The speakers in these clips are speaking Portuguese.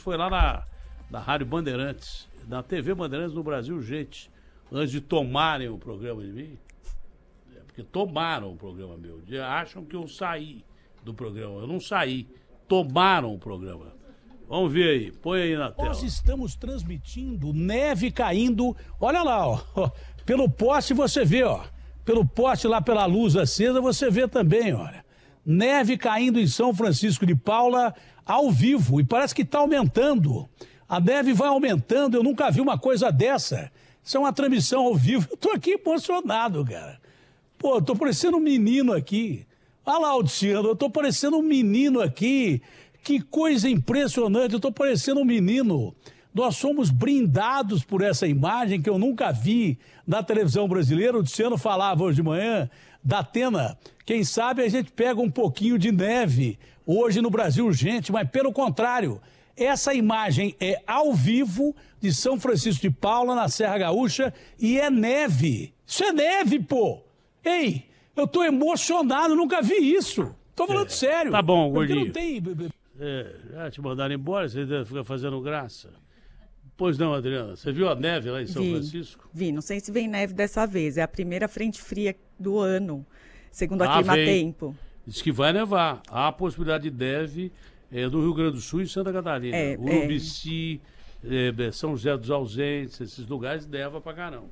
foi lá na Rádio Bandeirantes, na TV Bandeirantes no Brasil, gente, antes de tomarem o programa de mim, porque tomaram o programa meu, acham que eu saí do programa, eu não saí, tomaram o programa. Vamos ver aí, põe aí na tela. Nós estamos transmitindo neve caindo, olha lá, ó, pelo poste você vê, ó, pelo poste lá pela luz acesa você vê também, olha, neve caindo em São Francisco de Paula ao vivo e parece que está aumentando, a neve vai aumentando, eu nunca vi uma coisa dessa, isso é uma transmissão ao vivo, eu tô aqui emocionado, cara, pô, eu tô parecendo um menino aqui, olha lá, Luciano, eu tô parecendo um menino aqui. Que coisa impressionante, eu estou parecendo um menino. Nós somos brindados por essa imagem que eu nunca vi na televisão brasileira. O Luciano falava hoje de manhã da Atena. Quem sabe a gente pega um pouquinho de neve hoje no Brasil, gente, mas pelo contrário. Essa imagem é ao vivo de São Francisco de Paula, na Serra Gaúcha, e é neve. Isso é neve, pô! Ei, eu estou emocionado, nunca vi isso. Estou falando sério. Tá bom, gordinho. Não tem... já te mandaram embora, você fica fazendo graça. Pois não, Adriana, você viu a neve lá em São Francisco? Vi, não sei se vem neve dessa vez, é a primeira frente fria do ano, segundo a Climatempo. Diz que vai nevar, há a possibilidade de neve no Rio Grande do Sul e Santa Catarina. Urubici, São José dos Ausentes, esses lugares neva pra caramba.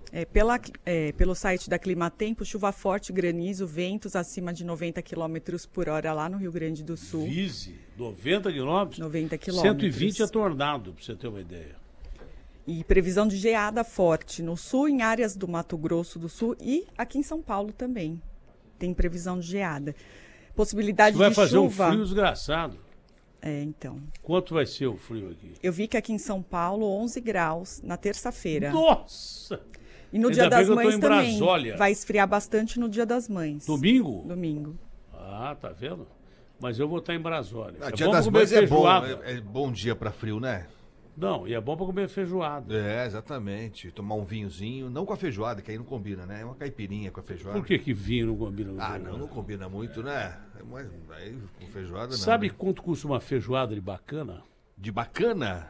Pelo site da Climatempo, chuva forte, granizo, ventos acima de 90 km por hora lá no Rio Grande do Sul. Vise, 90 quilômetros? 90 km. 120 é tornado, pra você ter uma ideia. E previsão de geada forte no sul, em áreas do Mato Grosso do Sul e aqui em São Paulo também. Tem previsão de geada. Possibilidade de chuva... Vai fazer um frio desgraçado. Então. Quanto vai ser o frio aqui? Eu vi que aqui em São Paulo, 11 graus na terça-feira. Nossa! E no Dia das Mães também. Vai esfriar bastante no Dia das Mães. Domingo? Domingo. Ah, tá vendo? Mas eu vou estar em Brasólia. Dia das Mães é bom, é bom dia para frio, né? Não, e é bom para comer feijoada. Exatamente. Tomar um vinhozinho, não com a feijoada, que aí não combina, né? É uma caipirinha com a feijoada. Por que vinho não combina com feijoada? Não combina muito, né? Mas aí com feijoada não. Sabe quanto custa uma feijoada de bacana? De bacana?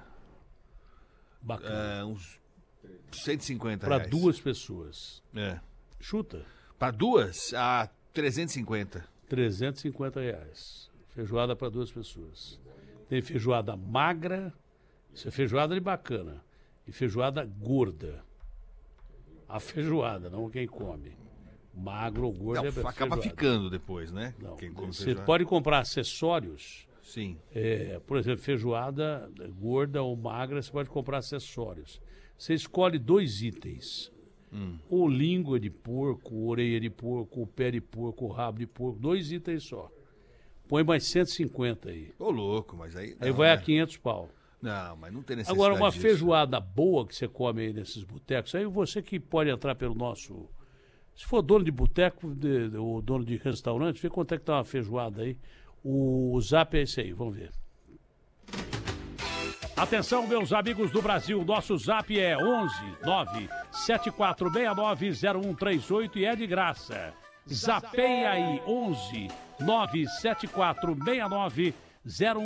Bacana. Uns 150 reais. Para 2 pessoas. Chuta. Para 2? 350. 350 reais. Feijoada para 2 pessoas. Tem feijoada magra... Isso é feijoada de bacana. E feijoada gorda. A feijoada, não quem come. Magro ou gordo não, acaba ficando depois, né? Não, você pode comprar acessórios. Sim. Por exemplo, feijoada gorda ou magra, você pode comprar acessórios. Você escolhe 2 itens. Ou língua de porco, orelha de porco, o pé de porco, o rabo de porco. 2 itens só. Põe mais 150 aí. Ô, louco, mas aí... Aí vai a 500 pau. Não, mas não tem necessidade. Agora, uma disso. feijoada boa que você come aí nesses botecos, aí você que pode entrar pelo nosso... Se for dono de boteco ou dono de restaurante, vê quanto é que tá uma feijoada aí. O zap é esse aí, vamos ver. Atenção, meus amigos do Brasil, nosso zap é 11-97469-0138 e é de graça. Zapeia aí, 11-97469-0138.